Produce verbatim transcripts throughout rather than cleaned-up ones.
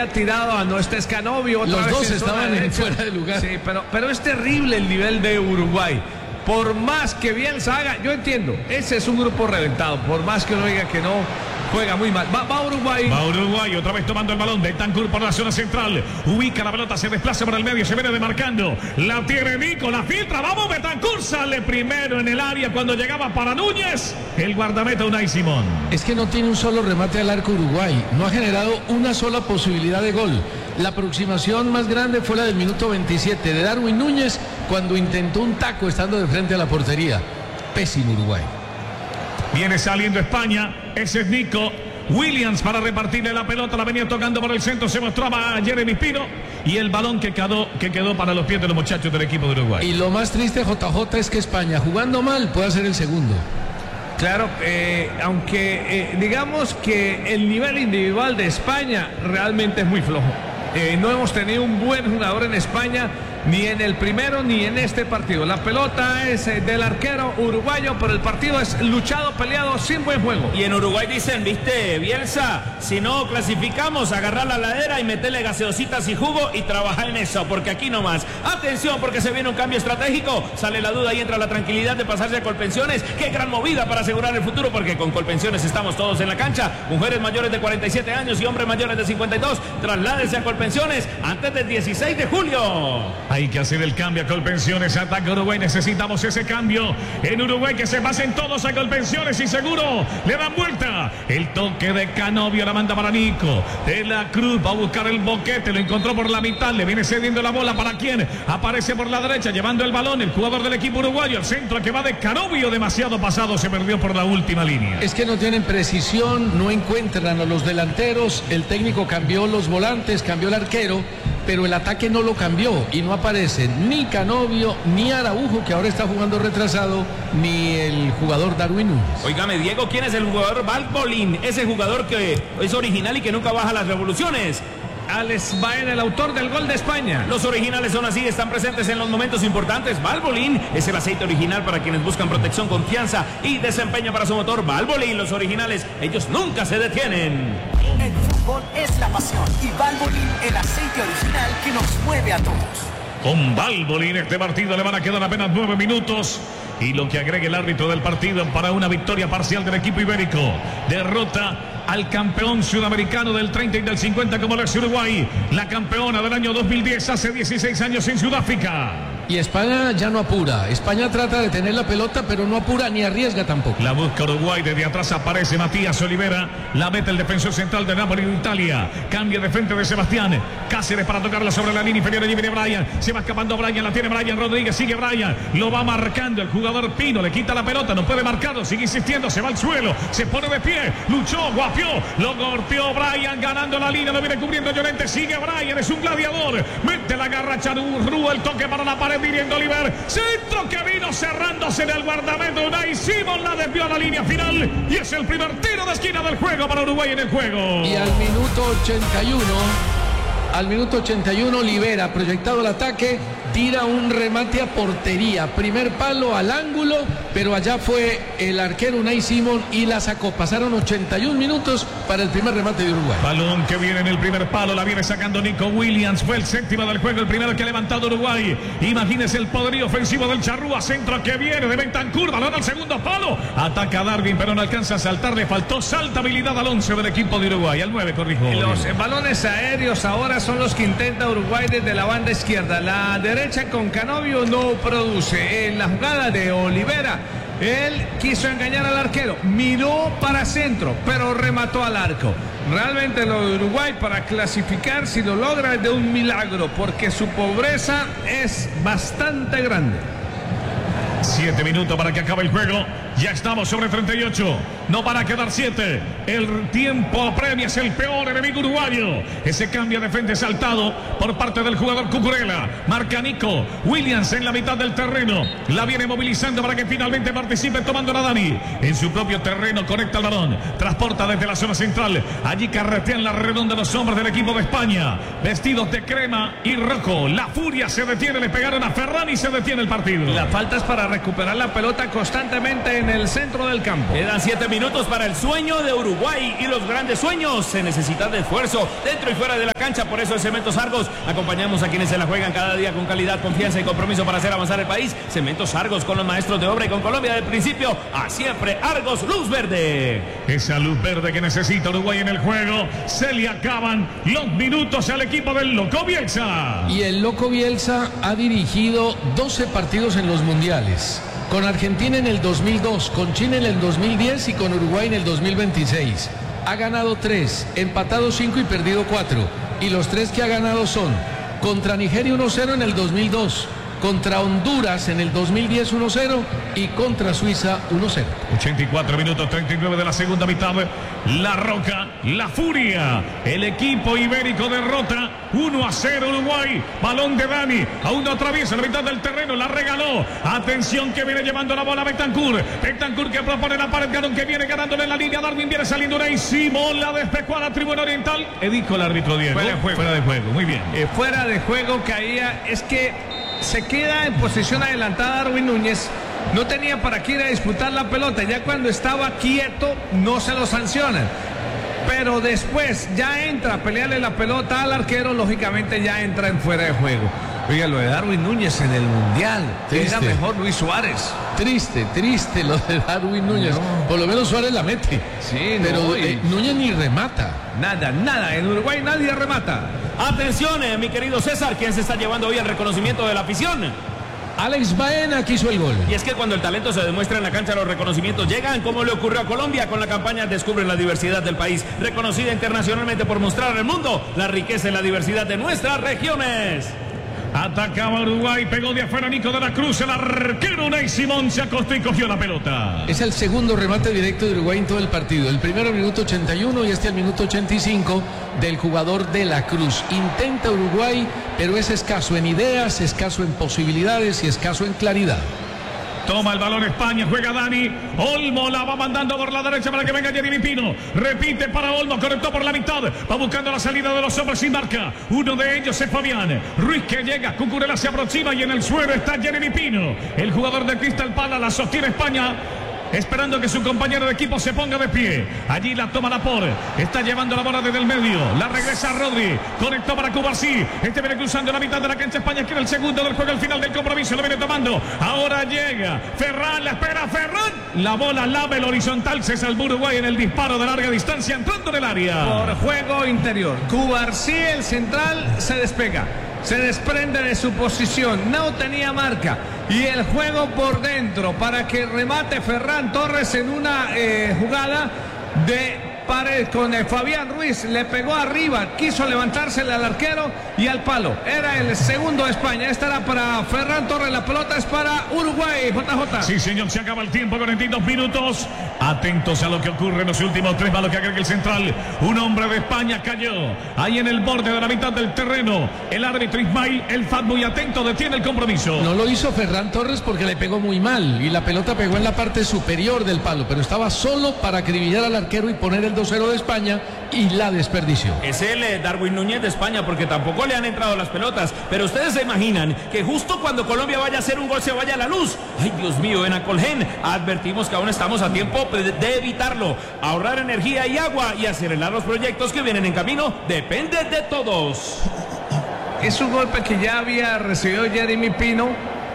había tirado a no este Canovio. Otra Los vez dos en estaban en fuera de lugar. Sí, pero, pero es terrible el nivel de Uruguay. Por más que Bielsa haga, yo entiendo, ese es un grupo reventado. Por más que uno diga que no, juega muy mal. Va, va Uruguay. Va Uruguay, otra vez tomando el balón. Bentancur por la zona central. Ubica la pelota, se desplaza por el medio, se viene demarcando. La tiene Nico, la filtra. Vamos, Bentancur sale primero en el área cuando llegaba para Núñez. El guardameta Unai Simón. Es que no tiene un solo remate al arco Uruguay. No ha generado una sola posibilidad de gol. La aproximación más grande fue la del minuto veintisiete de Darwin Núñez cuando intentó un taco estando de frente a la portería. Pésimo Uruguay. Viene saliendo España. Ese es Nico Williams para repartirle la pelota. La venía tocando por el centro. Se mostraba a Jeremy Pino. Y el balón que quedó, que quedó para los pies de los muchachos del equipo de Uruguay. Y lo más triste, J J, es que España, jugando mal, puede ser el segundo. Claro, eh, aunque eh, digamos que el nivel individual de España realmente es muy flojo. Eh, no hemos tenido un buen jugador en España, ni en el primero ni en este partido. La pelota es eh, del arquero uruguayo, pero el partido es luchado, peleado, sin buen juego. Y en Uruguay dicen, viste, Bielsa, si no clasificamos, agarrar la ladera y meterle gaseositas y jugo y trabajar en eso, porque aquí nomás. Atención, porque se viene un cambio estratégico. Sale la duda y entra la tranquilidad de pasarse a Colpensiones. Qué gran movida para asegurar el futuro, porque con Colpensiones estamos todos en la cancha. Mujeres mayores de cuarenta y siete años y hombres mayores de cincuenta y dos. Trasládense a Colpensiones antes del dieciséis de julio. Hay que hacer el cambio a Colpensiones. Ataca Uruguay. Necesitamos ese cambio en Uruguay, que se pasen todos a Colpensiones y seguro le dan vuelta. El toque de Canovio la manda para Nico de la Cruz. Va a buscar el boquete. Lo encontró por la mitad. Le viene cediendo la bola. ¿Para quién? Aparece por la derecha llevando el balón el jugador del equipo uruguayo. El centro que va de Canovio. Demasiado pasado. Se perdió por la última línea. Es que no tienen precisión. No encuentran a los delanteros. El técnico cambió los volantes. Cambió el arquero. Pero el ataque no lo cambió y no aparece ni Canovio, ni Araujo, que ahora está jugando retrasado, ni el jugador Darwin Núñez. Óigame, Diego, ¿quién es el jugador Valbolín? Ese jugador que es original y que nunca baja las revoluciones. Alex Baena, el autor del gol de España. Los originales son así, están presentes en los momentos importantes. Valbolín es el aceite original para quienes buscan protección, confianza y desempeño para su motor. Valbolín, los originales, ellos nunca se detienen. El fútbol es la pasión y Valbolín, el aceite original que nos mueve a todos. Con Valbolín este partido le van a quedar apenas nueve minutos. Y lo que agrega el árbitro del partido para una victoria parcial del equipo ibérico. Derrota al campeón sudamericano del treinta y del cincuenta como lo es Uruguay. La campeona del año dos mil diez hace dieciséis años en Sudáfrica. Y España ya no apura. España trata de tener la pelota, pero no apura ni arriesga tampoco. La busca Uruguay. Desde atrás aparece Matías Olivera. La mete el defensor central de Napoli de Italia. Cambia de frente de Sebastián Cáceres para tocarla sobre la línea inferior. Allí viene Brian. Se va escapando Brian. La tiene Brian Rodríguez. Sigue Brian. Lo va marcando el jugador Pino. Le quita la pelota. No puede marcarlo. Sigue insistiendo. Se va al suelo. Se pone de pie. Luchó. Guapió. Lo golpeó Brian. Ganando la línea. Lo viene cubriendo Llorente. Sigue Brian. Es un gladiador. Mete la garra Charurru. El toque para la pared. Viniendo Oliver, centro que vino cerrándose en el guardameta. Unai Simón la desvió a la línea final y es el primer tiro de esquina del juego para Uruguay en el juego. Y al minuto ochenta y uno, al minuto ochenta y uno, Olivera, proyectado el ataque, tira un remate a portería, primer palo al ángulo, pero allá fue el arquero Unai Simón y la sacó. Pasaron ochenta y un minutos para el primer remate de Uruguay. Balón que viene en el primer palo, la viene sacando Nico Williams, fue el séptimo del juego, el primero que ha levantado Uruguay. Imagínese el poderío ofensivo del Charrúa, centro que viene de Bentancur, balón al segundo palo, ataca Darwin pero no alcanza a saltar, le faltó saltabilidad al once del equipo de Uruguay, al nueve corrijo. Los eh, balones aéreos ahora son los que intenta Uruguay desde la banda izquierda. La derecha con Canovio no produce. En la jugada de Olivera, él quiso engañar al arquero, miró para centro, pero remató al arco. Realmente lo de Uruguay para clasificar, si lo logra, es de un milagro, porque su pobreza es bastante grande. Siete minutos para que acabe el juego. Ya estamos sobre treinta y ocho. No van a quedar siete. El tiempo apremia, es el peor enemigo uruguayo. Ese cambio de frente saltado por parte del jugador Cucurella. Marca Nico Williams en la mitad del terreno. La viene movilizando para que finalmente participe tomando a Dani. En su propio terreno conecta el balón. Transporta desde la zona central. Allí carretean la redonda los hombres del equipo de España. Vestidos de crema y rojo. La furia se detiene. Le pegaron a Ferran y se detiene el partido. La falta es para recuperar la pelota constantemente en el centro del campo. Quedan siete minutos para el sueño de Uruguay, y los grandes sueños se necesitan de esfuerzo dentro y fuera de la cancha. Por eso en Cementos Argos acompañamos a quienes se la juegan cada día con calidad, confianza y compromiso para hacer avanzar el país. Cementos Argos, con los maestros de obra y con Colombia del principio a siempre. Argos, luz verde. Esa luz verde que necesita Uruguay en el juego. Se le acaban los minutos al equipo del Loco Bielsa. Y el Loco Bielsa ha dirigido doce partidos en los mundiales. Con Argentina en el dos mil dos, con Chile en el dos mil diez y con Uruguay en el dos mil veintiséis. Ha ganado tres, empatado cinco y perdido cuatro. Y los tres que ha ganado son contra Nigeria uno cero en el dos mil dos, contra Honduras en el dos mil diez uno cero y contra Suiza uno cero. ochenta y cuatro minutos, treinta y nueve de la segunda mitad. La Roca, la Furia, el equipo ibérico derrota uno a cero Uruguay. Balón de Dani, aún no atraviesa la mitad del terreno, la regaló. Atención que viene llevando la bola Bentancur. Bentancur que propone la pared, Garón que viene ganándole en la línea. Darwin viene saliendo Unai Simón, la despejó a la tribuna oriental. Edico el árbitro Diego. Fuera de juego. Fuera de juego, muy bien. Eh, fuera de juego caía, es que se queda en posición adelantada Darwin Núñez. No tenía para qué ir a disputar la pelota. Ya cuando estaba quieto no se lo sancionan. Pero después ya entra a pelearle la pelota al arquero. Lógicamente ya entra en fuera de juego. Oiga, lo de Darwin Núñez en el Mundial. Triste. Era mejor Luis Suárez. Triste, triste lo de Darwin Núñez. No. Por lo menos Suárez la mete. Sí, pero no, eh, y... Núñez ni remata. Nada, nada. En Uruguay nadie remata. Atención, eh, mi querido César, quien se está llevando hoy el reconocimiento de la afición. Alex Baena quiso el gol. Y es que cuando el talento se demuestra en la cancha, los reconocimientos llegan, como le ocurrió a Colombia con la campaña Descubre la diversidad del país, reconocida internacionalmente por mostrar al mundo la riqueza y la diversidad de nuestras regiones. Atacaba Uruguay, pegó de afuera Nico de la Cruz, el arquero Unai Simón se acostó y cogió la pelota. Es el segundo remate directo de Uruguay en todo el partido. El primero al minuto ochenta y uno y este al minuto ochenta y cinco del jugador de la Cruz. Intenta Uruguay, pero es escaso en ideas, escaso en posibilidades y escaso en claridad. Toma el balón España, juega Dani. Olmo la va mandando por la derecha para que venga Jeremy Pino. Repite para Olmo, conectó por la mitad. Va buscando la salida de los hombres sin marca. Uno de ellos es Fabián Ruiz que llega. Cucurella se aproxima y en el suelo está Jeremy Pino. El jugador de Crystal Palace la sostiene España, esperando que su compañero de equipo se ponga de pie. Allí la toma Laporte. Está llevando la bola desde el medio. La regresa a Rodri. Conectó para Cubarsí. Este viene cruzando la mitad de la cancha España, que era el segundo del juego al final del compromiso. Lo viene tomando. Ahora llega Ferran. La espera Ferran. La bola lava el horizontal. Se salvó Uruguay en el disparo de larga distancia entrando en el área. Por juego interior. Cubarsí, el central, se despega. Se desprende de su posición, no tenía marca. Y el juego por dentro para que remate Ferran Torres en una eh, jugada de pared con eh, Fabián Ruiz. Le pegó arriba, quiso levantársele al arquero y al palo. Era el segundo de España. Esta era para Ferran Torres, la pelota es para Uruguay. J J. Sí, señor, se acaba el tiempo, cuarenta y dos minutos. Atentos a lo que ocurre en los últimos tres balos que agrega el central. Un hombre de España cayó ahí en el borde de la mitad del terreno. El árbitro Ismail El Fat, muy atento, detiene el compromiso. No lo hizo Ferran Torres porque le pegó muy mal y la pelota pegó en la parte superior del palo, pero estaba solo para acribillar al arquero y poner el dos cero de España y la desperdició. Es el eh, Darwin Núñez de España, porque tampoco le han entrado las pelotas. Pero ustedes se imaginan que justo cuando Colombia vaya a hacer un gol se vaya a la luz. Ay, Dios mío, en Acolgen advertimos que aún estamos a tiempo de evitarlo. Ahorrar energía y agua y acelerar los proyectos que vienen en camino depende de todos. Es un golpe que ya había recibido Jeremy Pino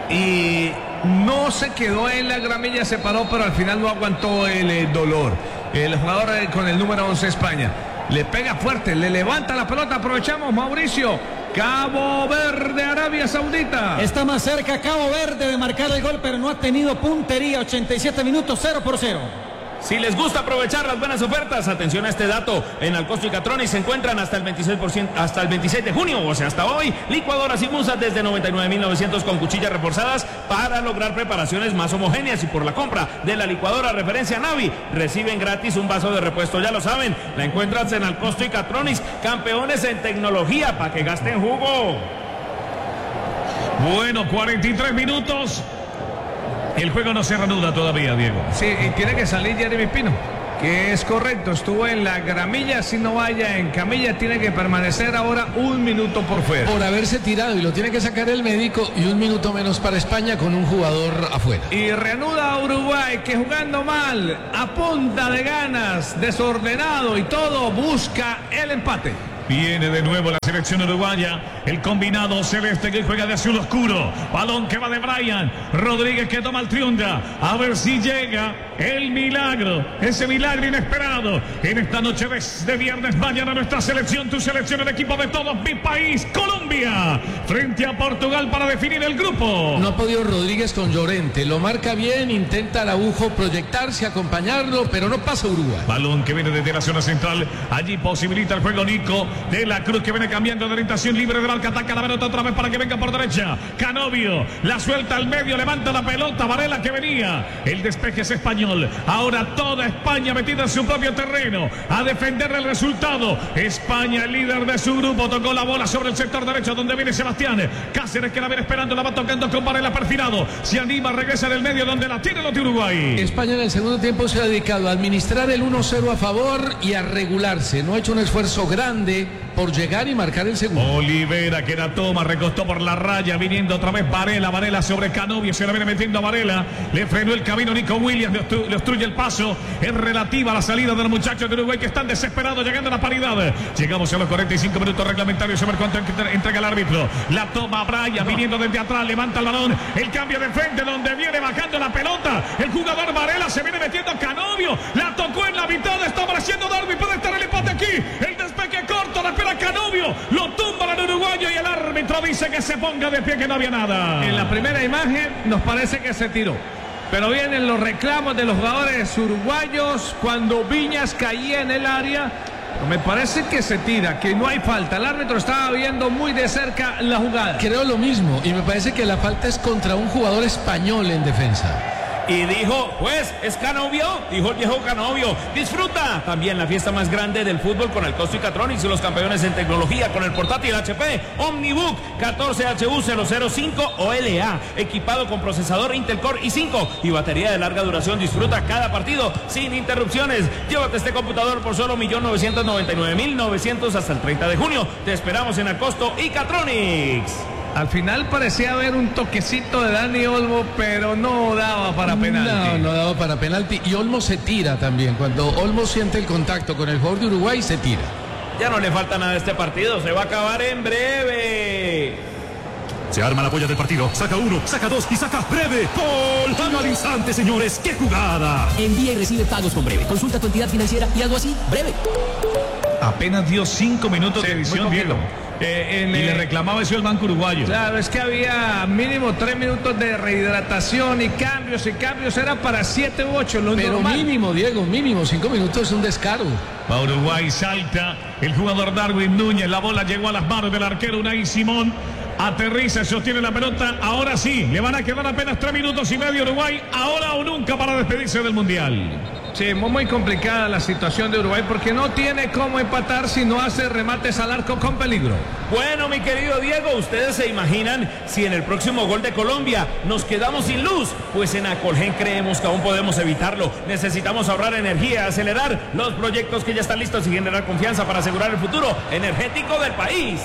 y no se quedó en la gramilla, se paró, pero al final no aguantó el eh, dolor. El jugador eh, con el número once España le pega fuerte, le levanta la pelota. Aprovechamos, Mauricio. Cabo Verde, Arabia Saudita. Está más cerca Cabo Verde de marcar el gol, pero no ha tenido puntería. ochenta y siete minutos, cero por cero. Si les gusta aprovechar las buenas ofertas, atención a este dato. En Alcosto y Catronics se encuentran hasta el veintiséis por ciento, hasta el veintiséis de junio, o sea, hasta hoy, licuadoras y musas desde noventa y nueve mil novecientos con cuchillas reforzadas para lograr preparaciones más homogéneas. Y por la compra de la licuadora referencia Navi, reciben gratis un vaso de repuesto. Ya lo saben, la encuentras en Alcosto y Catronics, campeones en tecnología, para que gasten jugo. Bueno, cuarenta y tres minutos. El juego no se reanuda todavía, Diego. Sí, y tiene que salir Jeremy Pino. Que es correcto, estuvo en la gramilla, si no vaya en camilla, tiene que permanecer ahora un minuto por fuera. Por haberse tirado y lo tiene que sacar el médico y un minuto menos para España con un jugador afuera. Y reanuda a Uruguay, que jugando mal, a punta de ganas, desordenado y todo, busca el empate. Viene de nuevo la selección uruguaya, el combinado celeste que juega de azul oscuro. Balón que va de Brian Rodríguez, que toma el triunda. A ver si llega el milagro, ese milagro inesperado en esta noche de, de viernes. Mañana nuestra selección, tu selección, el equipo de todos, mi país, Colombia, frente a Portugal para definir el grupo. No ha podido Rodríguez con Llorente, lo marca bien, intenta Araujo proyectarse, acompañarlo, pero no pasa Uruguay. Balón que viene desde la zona central, allí posibilita el juego Nico de la Cruz, que viene cambiando de orientación, libre de marca, ataca la pelota otra vez para que venga por derecha. Canovio la suelta al medio, levanta la pelota, Varela que venía, el despeje es español. Ahora toda España metida en su propio terreno a defender el resultado. España, el líder de su grupo, tocó la bola sobre el sector derecho donde viene Sebastián Cáceres, que la viene esperando, la va tocando con Varela perfilado, se anima, regresa del medio donde la tiene los de Uruguay. España en el segundo tiempo se ha dedicado a administrar el uno cero a favor y a regularse, no ha hecho un esfuerzo grande por llegar y marcar el segundo. Olivera que la toma, recostó por la raya, viniendo otra vez Varela, Varela sobre Canovio, se la viene metiendo a Varela, le frenó el camino Nico Williams, le, obstru le obstruye el paso, es relativa la salida de los muchachos de Uruguay que están desesperados llegando a la paridad. Llegamos a los cuarenta y cinco minutos reglamentarios, a ver cuánto entrega el árbitro. La toma Brian, viniendo desde atrás, levanta el balón, el cambio de frente donde viene bajando la pelota, el jugador Varela se viene metiendo a Canovio, la tocó en la mitad, está apareciendo Darwin, puede estar el empate aquí, el despegue corto, la espera Canovio, lo tumba el uruguayo y el árbitro dice que se ponga de pie, que no había nada. En la primera imagen nos parece que se tiró, pero vienen los reclamos de los jugadores uruguayos cuando Viñas caía en el área. Me parece que se tira, que no hay falta. El árbitro estaba viendo muy de cerca la jugada. Creo lo mismo y me parece que la falta es contra un jugador español en defensa. Y dijo, pues, es Canovio, dijo el viejo Canovio, disfruta también la fiesta más grande del fútbol con el Costo y Catronics y los campeones en tecnología con el portátil H P Omnibook catorce H U cero cero cinco O L A, equipado con procesador Intel Core i cinco y batería de larga duración. Disfruta cada partido sin interrupciones. Llévate este computador por solo un millón novecientos noventa y nueve mil novecientos hasta el treinta de junio. Te esperamos en Acosto y Catronics. Al final parecía haber un toquecito de Dani Olmo, pero no daba para penalti. No, no daba para penalti. Y Olmo se tira también. Cuando Olmo siente el contacto con el jugador de Uruguay, se tira. Ya no le falta nada a este partido, se va a acabar en breve. Se arma la polla del partido, saca uno, saca dos y saca Breve. Gol al instante, señores, ¡qué jugada! Envía y recibe pagos con Breve. Consulta tu entidad financiera y algo así, Breve. Apenas dio cinco minutos Sí, de edición, Diego. Eh, en, Y eh, le reclamaba eso el Banco Uruguayo. Claro, es que había mínimo tres minutos de rehidratación y cambios y cambios. Era para siete u ocho, lo Pero normal. mínimo, Diego, mínimo. Cinco minutos es un descaro. Va Uruguay, salta el jugador Darwin Núñez, la bola llegó a las manos del arquero Unai Simón, aterriza, sostiene la pelota, ahora sí, le van a quedar apenas tres minutos y medio Uruguay, ahora o nunca para despedirse del Mundial. Sí, muy complicada la situación de Uruguay porque no tiene cómo empatar si no hace remates al arco con peligro. Bueno, mi querido Diego, ¿ustedes se imaginan si en el próximo gol de Colombia nos quedamos sin luz? Pues en Acolgen creemos que aún podemos evitarlo. Necesitamos ahorrar energía, acelerar los proyectos que ya están listos y generar confianza para asegurar el futuro energético del país.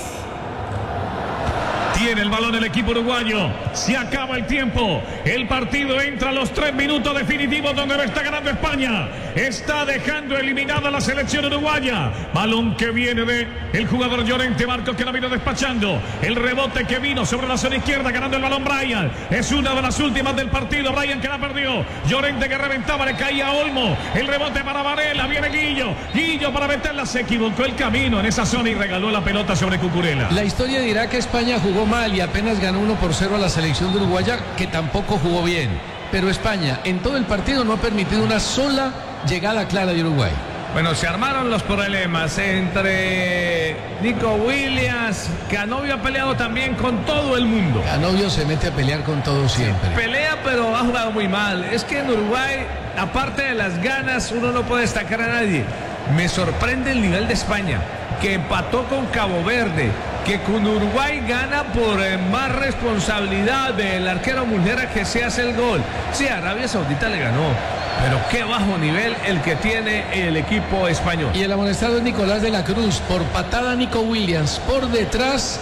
Tiene el balón el equipo uruguayo. Se acaba el tiempo. El partido entra a los tres minutos definitivos donde lo está ganando España. Está dejando eliminada la selección uruguaya. Balón que viene de el jugador Llorente Marcos, que la vino despachando. El rebote que vino sobre la zona izquierda ganando el balón Brian. Es una de las últimas del partido. Brian que la perdió. Llorente que reventaba, le caía a Olmo. El rebote para Varela. Viene Guillo. Guillo para meterla. Se equivocó el camino en esa zona y regaló la pelota sobre Cucurella. La historia dirá que España jugó mal y apenas ganó uno por cero a la selección de Uruguaya, que tampoco jugó bien. Pero España en todo el partido no ha permitido una sola llegada clara de Uruguay. Bueno, se armaron los problemas entre Nico Williams. Canovio ha peleado también con todo el mundo. Canovio se mete a pelear con todo siempre. Pelea, pero ha jugado muy mal. Es que en Uruguay, aparte de las ganas, uno no puede destacar a nadie. Me sorprende el nivel de España, que empató con Cabo Verde, que con Uruguay gana por eh, más responsabilidad del arquero Muslera, que se hace el gol. Sí, Arabia Saudita le ganó, Pero qué bajo nivel el que tiene el equipo español. Y el amonestado es Nicolás de la Cruz. Por patada Nico Williams por detrás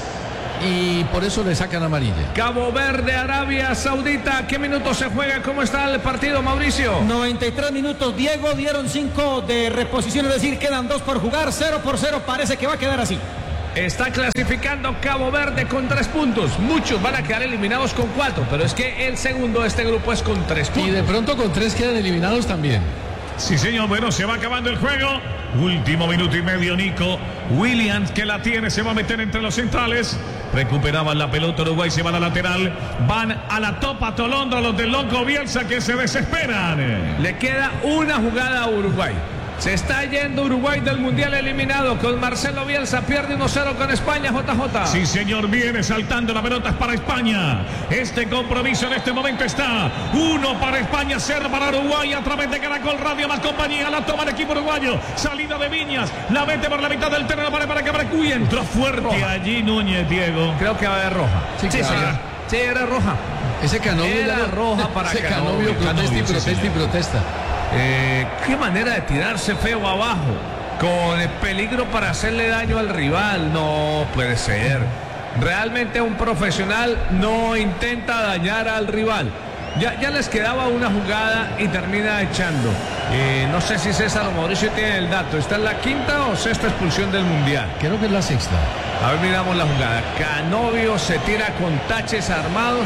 y por eso le sacan amarilla. Cabo Verde, Arabia Saudita. ¿Qué minutos se juega? ¿Cómo está el partido, Mauricio? noventa y tres minutos, Diego. Dieron cinco de reposición, es decir, quedan dos por jugar. cero por cero, parece que va a quedar así. Está clasificando Cabo Verde con tres puntos. Muchos van a quedar eliminados con cuatro, pero es que el segundo de este grupo es con tres puntos. Y de pronto con tres quedan eliminados también. Sí, señor. Bueno, se va acabando el juego. Último minuto y medio, Nico Williams, que la tiene, se va a meter entre los centrales. Recuperaban la pelota, Uruguay se va a la lateral. Van a la topa Tolondo los del Loco Bielsa, que se desesperan. Le queda una jugada a Uruguay. Se está yendo Uruguay del Mundial eliminado con Marcelo Bielsa. Pierde uno cero con España, J J. Sí, señor, viene saltando la pelota es para España. Este compromiso en este momento está uno para España, cero para Uruguay a través de Caracol Radio más compañía. La toma el equipo uruguayo. Salida de Viñas. La mete por la mitad del terreno para, para que Uy, entró fuerte roja. Allí Núñez, Diego. Creo que va a haber roja. Sí, sí, claro. señor. Sí, era roja. Ese Canovio era lo... roja para ese Canovio. Canovio protesta y protesta sí, y protesta. Eh, qué manera de tirarse feo abajo, con el peligro para hacerle daño al rival. No puede ser. Realmente un profesional no intenta dañar al rival. Ya, ya les quedaba una jugada y termina echando. Eh, no sé si César o Mauricio tienen el dato. ¿Está en la quinta o sexta expulsión del Mundial? Creo que es la sexta. A ver, miramos la jugada. Canovio se tira con taches armados.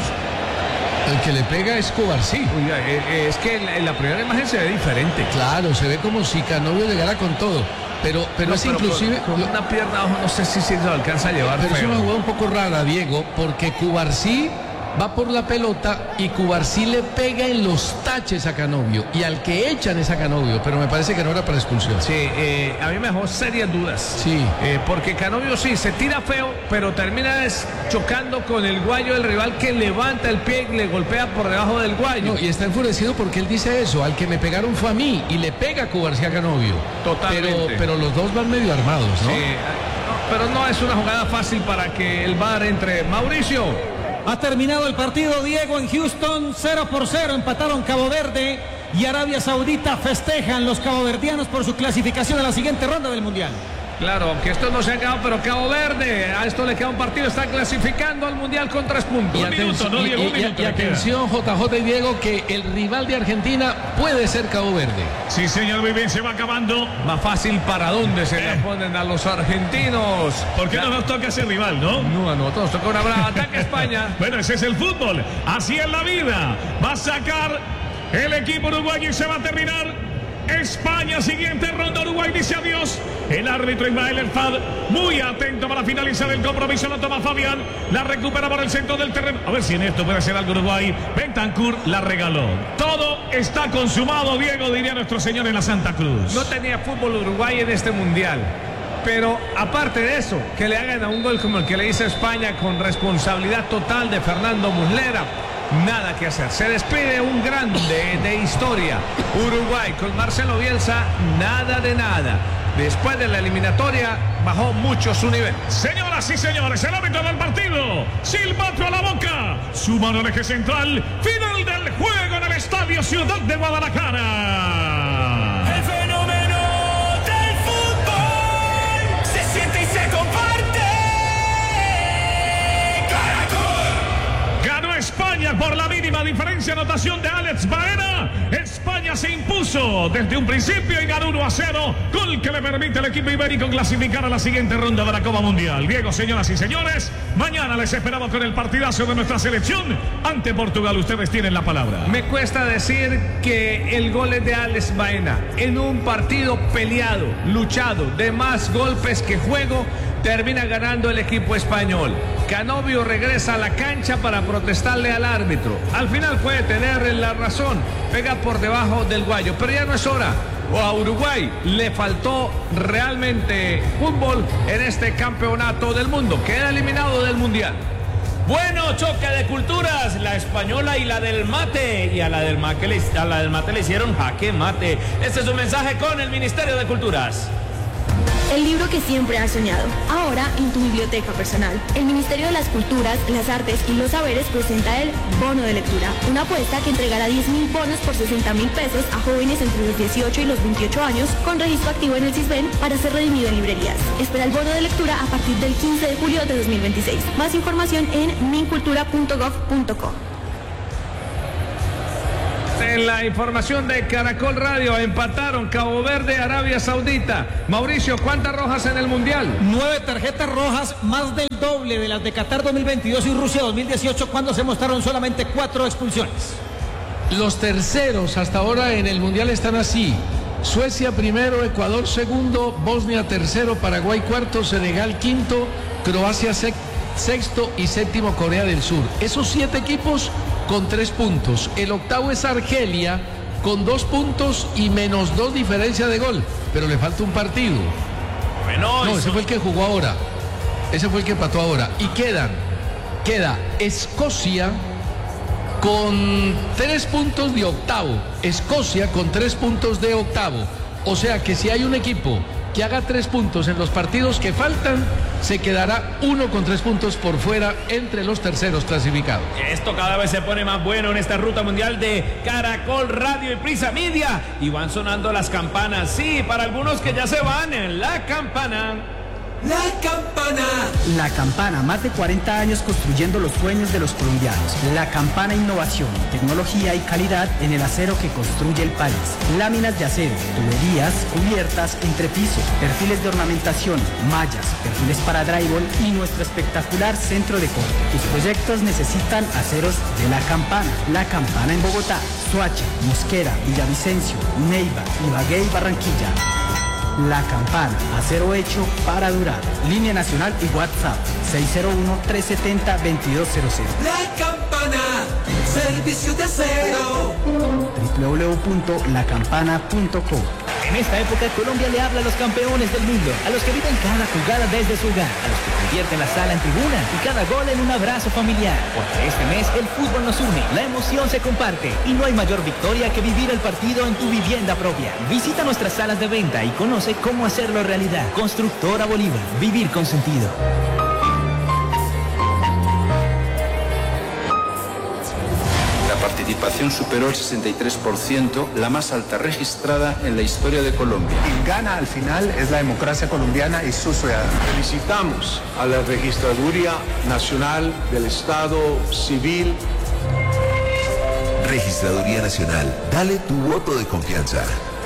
El que le pega es Cubarsí. Uy, es que en la primera imagen se ve diferente. Claro, se ve como si Canovio llegara con todo. Pero, pero no, es pero inclusive... Con, con una pierna abajo, no sé si se lo alcanza a llevar. Pero feo. es una jugada un poco rara, Diego, porque Cubarsí va por la pelota y Cubarsí le pega en los taches a Canovio. Y al que echan es a Canovio, pero me parece que no era para expulsión. Sí, eh, a mí me dejó serias dudas. Sí. Eh, porque Canovio sí, se tira feo, pero termina chocando con el guayo del rival que levanta el pie y le golpea por debajo del guayo. No, y está enfurecido porque él dice eso, al que me pegaron fue a mí, y le pega a Cubarsí a Canovio. Totalmente. Pero, pero los dos van medio armados, ¿no? Sí, no, pero no es una jugada fácil para que el V A R entre. Mauricio. Ha terminado el partido, Diego, en Houston, cero por cero, empataron Cabo Verde y Arabia Saudita. Festejan los caboverdianos por su clasificación a la siguiente ronda del Mundial. Claro, aunque esto no se ha acabado, pero Cabo Verde, a esto le queda un partido, está clasificando al Mundial con tres puntos. Y, un minuto, minuto, ¿no, Diego? Y, y, y atención, J J y Diego, que el rival de Argentina puede ser Cabo Verde. Sí, señor, muy bien, se va acabando. Más fácil para dónde se eh. le ponen a los argentinos. ¿Por qué ya no nos toca ese rival, no? No, a nosotros nos toca una brava. Ataque España. Bueno, ese es el fútbol. Así es la vida. Va a sacar el equipo uruguayo y se va a terminar. España, siguiente ronda, Uruguay dice adiós. El árbitro Ismael El Fad, muy atento para finalizar el compromiso. La toma Fabián, la recupera por el centro del terreno. A ver si en esto puede hacer algo Uruguay. Bentancur la regaló. Todo está consumado, Diego, diría nuestro señor en la Santa Cruz. No tenía fútbol Uruguay en este Mundial. Pero aparte de eso, que le hagan a un gol como el que le hizo España con responsabilidad total de Fernando Muslera. Nada que hacer. Se despide un grande de historia. Uruguay con Marcelo Bielsa, nada de nada. Después de la eliminatoria, bajó mucho su nivel. Señoras y señores, el árbitro del partido. Silbato a la boca. Su mano al eje central. Final del juego en el Estadio Ciudad de Guadalajara. El fenómeno del fútbol se siente y se comparte. España por la mínima diferencia, anotación de Alex Baena. España se impuso desde un principio y ganó uno a cero, gol que le permite al equipo ibérico clasificar a la siguiente ronda de la Copa Mundial. Diego, señoras y señores, mañana les esperamos con el partidazo de nuestra selección ante Portugal. Ustedes tienen la palabra. Me cuesta decir que el gol es de Alex Baena en un partido peleado, luchado, de más golpes que juego. Termina ganando el equipo español. Canovio regresa a la cancha para protestarle al árbitro. Al final puede tener la razón. Pega por debajo del guayo, pero ya no es hora. O a Uruguay le faltó realmente fútbol en este campeonato del mundo. Queda eliminado del Mundial. Bueno, choque de culturas, la española y la del mate. Y a la del mate le, a la del mate le hicieron jaque mate. Este es un mensaje con el Ministerio de Culturas. el libro que siempre has soñado, ahora en tu biblioteca personal. El Ministerio de las Culturas, las Artes y los Saberes presenta el Bono de Lectura, una apuesta que entregará diez mil bonos por sesenta mil pesos a jóvenes entre los dieciocho y los veintiocho años con registro activo en el CISBEN para ser redimido en librerías. Espera el bono de lectura a partir del quince de julio de dos mil veintiséis. Más información en mincultura punto gov punto co. En la información de Caracol Radio, empataron Cabo Verde, Arabia Saudita. Mauricio, ¿cuántas rojas en el Mundial? Nueve tarjetas rojas, más del doble de las de Qatar dos mil veintidós y Rusia dos mil dieciocho, cuando se mostraron solamente cuatro expulsiones. Los terceros hasta ahora en el Mundial están así: Suecia primero, Ecuador segundo, Bosnia tercero, Paraguay cuarto, Senegal quinto, Croacia sexto y séptimo Corea del Sur. Esos siete equipos con tres puntos. El octavo es Argelia con dos puntos y menos dos diferencia de gol, pero le falta un partido. Bueno, no, eso... ese fue el que jugó ahora. Ese fue el que empató ahora. Y quedan, queda Escocia con tres puntos de octavo. Escocia con tres puntos de octavo. O sea que si hay un equipo que haga tres puntos en los partidos que faltan, se quedará uno con tres puntos por fuera entre los terceros clasificados. Esto cada vez se pone más bueno en esta ruta mundial de Caracol Radio y Prisa Media. Y van sonando las campanas, sí, para algunos que ya se van en la campana. La Campana. La Campana, más de cuarenta años construyendo los sueños de los colombianos. La Campana, innovación, tecnología y calidad en el acero que construye el país. Láminas de acero, tuberías, cubiertas, entrepisos, perfiles de ornamentación, mallas, perfiles para drywall y nuestro espectacular centro de corte. Tus proyectos necesitan aceros de La Campana. La Campana en Bogotá, Soacha, Mosquera, Villavicencio, Neiva, Ibagué y Barranquilla. La Campana, acero hecho para durar. Línea nacional y WhatsApp seis cero uno, tres siete cero, dos dos cero cero. La Campana, servicio de acero. doble u doble u doble u punto la campana punto com. En esta época, Colombia le habla a los campeones del mundo, a los que viven cada jugada desde su hogar, a los que convierten la sala en tribuna y cada gol en un abrazo familiar. Porque este mes el fútbol nos une, la emoción se comparte y no hay mayor victoria que vivir el partido en tu vivienda propia. Visita nuestras salas de venta y conoce cómo hacerlo realidad. Constructora Bolívar, vivir con sentido. La participación superó el sesenta y tres por ciento, la más alta registrada en la historia de Colombia. Quien gana al final es la democracia colombiana y sus ciudadanos. Felicitamos a la Registraduría Nacional del Estado Civil. Registraduría Nacional, dale tu voto de confianza.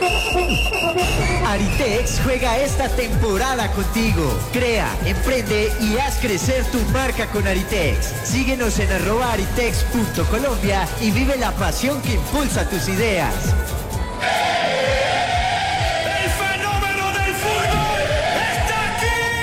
Aritex juega esta temporada contigo. Crea, emprende y haz crecer tu marca con Aritex. Síguenos en arroba aritex punto colombia y vive la pasión que impulsa tus ideas. ¡El fenómeno del fútbol está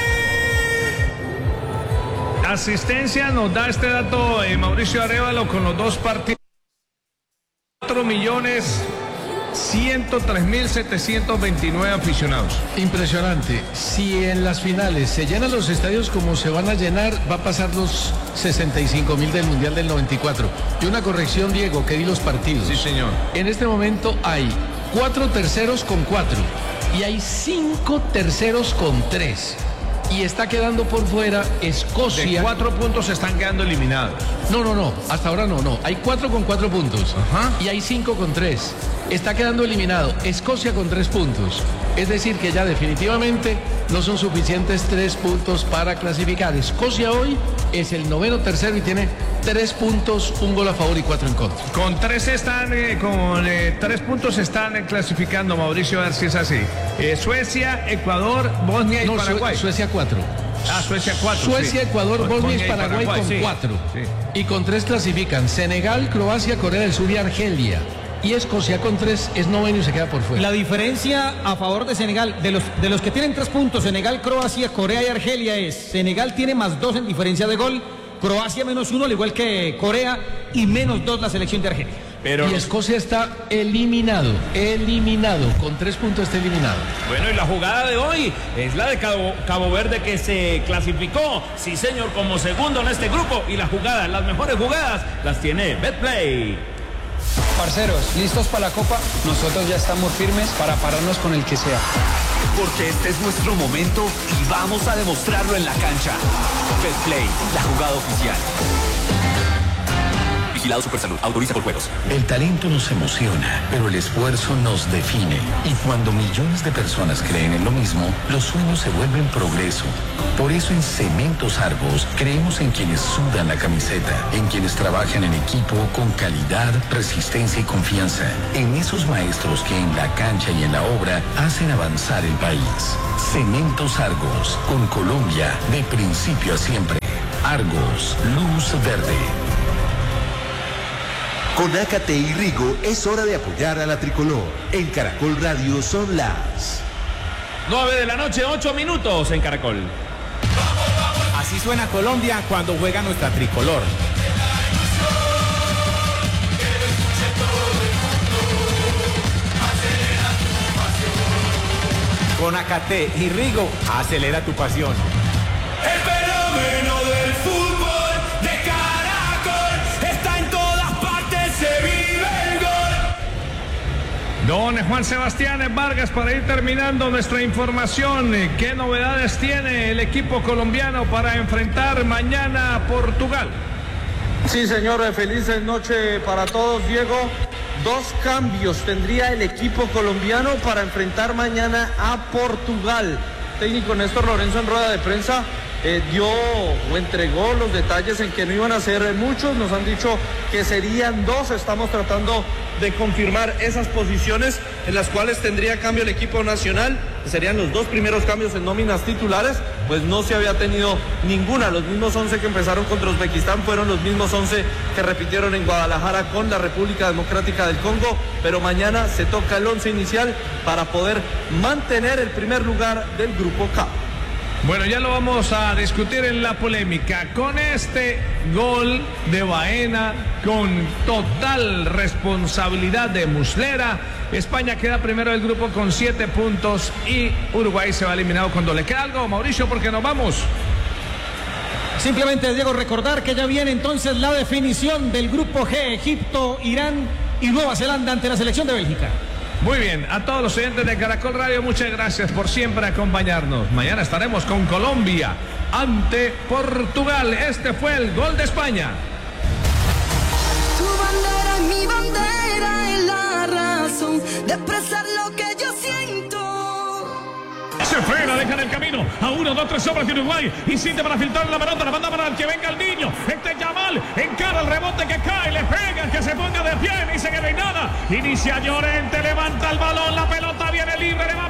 aquí! Asistencia nos da este dato eh, Mauricio Arévalo con los dos partidos. cuatro millones ciento tres mil setecientos veintinueve aficionados. Impresionante. Si en las finales se llenan los estadios como se van a llenar, va a pasar los sesenta y cinco mil del Mundial del noventa y cuatro. Y una corrección, Diego, que di los partidos. Sí, señor. En este momento hay cuatro terceros con cuatro y hay cinco terceros con tres. Y está quedando por fuera Escocia. De cuatro puntos están quedando eliminados. No, no, no. Hasta ahora no, no. Hay cuatro con cuatro puntos. Ajá. Y hay cinco con tres. Está quedando eliminado Escocia con tres puntos. Es decir, que ya definitivamente no son suficientes tres puntos para clasificar. Escocia hoy es el noveno tercero y tiene tres puntos, un gol a favor y cuatro en contra. Con tres están, eh, con eh, tres puntos están eh, clasificando, Mauricio, a ver si es así. Eh, Suecia, Ecuador, Bosnia y no, Paraguay. Su Suecia cuatro. Ah, Suecia cuatro. Suecia, sí. Ecuador, Bosnia, Bosnia y Paraguay, Paraguay con sí. cuatro. Sí. Y con tres clasifican Senegal, Croacia, Corea del Sur y Argelia. Y Escocia con tres es noveno y se queda por fuera. La diferencia a favor de Senegal, de los, de los que tienen tres puntos, Senegal, Croacia, Corea y Argelia, es Senegal tiene más dos en diferencia de gol, Croacia menos uno, al igual que Corea, y menos dos la selección de Argelia. Pero y Escocia está eliminado, eliminado, con tres puntos está eliminado. Bueno, y la jugada de hoy es la de Cabo, Cabo Verde, que se clasificó, sí señor, como segundo en este grupo. Y las jugadas, las mejores jugadas, las tiene Betplay. Parceros, ¿listos para la Copa? Nosotros ya estamos firmes para pararnos con el que sea. Porque este es nuestro momento y vamos a demostrarlo en la cancha. Betplay, la jugada oficial. Vigilado Supersalud, autoriza por juegos. El talento nos emociona, pero el esfuerzo nos define. Y cuando millones de personas creen en lo mismo, los sueños se vuelven progreso. Por eso en Cementos Argos creemos en quienes sudan la camiseta, en quienes trabajan en equipo con calidad, resistencia y confianza, en esos maestros que en la cancha y en la obra hacen avanzar el país. Cementos Argos, con Colombia de principio a siempre. Argos, luz verde. Con Ácate y Rigo es hora de apoyar a la tricolor. En Caracol Radio son las nueve de la noche, ocho minutos en Caracol. Así suena Colombia cuando juega nuestra tricolor. Con Ácate y Rigo, acelera tu pasión. El fenómeno del fútbol de Caracol está en todas partes, se vive el gol. Don Juan Sebastián Vargas, para ir terminando nuestra información, ¿qué novedades tiene el equipo colombiano para enfrentar mañana a Portugal? Sí, señor, felices noche para todos, Diego. Dos cambios tendría el equipo colombiano para enfrentar mañana a Portugal. Técnico Néstor Lorenzo en rueda de prensa eh, dio o entregó los detalles en que no iban a ser muchos. Nos han dicho que serían dos. Estamos tratando de confirmar esas posiciones en las cuales tendría cambio el equipo nacional. Serían los dos primeros cambios en nóminas titulares, pues no se había tenido ninguna. Los mismos once que empezaron contra Uzbekistán fueron los mismos once que repitieron en Guadalajara con la República Democrática del Congo, pero mañana se toca el once inicial para poder mantener el primer lugar del Grupo K. Bueno, ya lo vamos a discutir en la polémica. Con este gol de Baena, con total responsabilidad de Muslera, España queda primero del grupo con siete puntos y Uruguay se va eliminado cuando le queda algo. Mauricio, porque nos vamos. Simplemente, Diego, recordar que ya viene entonces la definición del grupo G: Egipto, Irán y Nueva Zelanda ante la selección de Bélgica. Muy bien, a todos los oyentes de Caracol Radio, muchas gracias por siempre acompañarnos. Mañana estaremos con Colombia ante Portugal. Este fue el gol de España. Tu bandera es mi bandera, es la razón de expresar lo que yo siento. Se frena, dejan el camino a uno, dos, tres hombres de Uruguay. Insiste para filtrar la pelota, la manda para el que venga el niño. Este Yamal encara el rebote que cae, le pega, que se ponga de pie, dice que no hay nada. Inicia Llorente, levanta el balón, la pelota viene libre, le va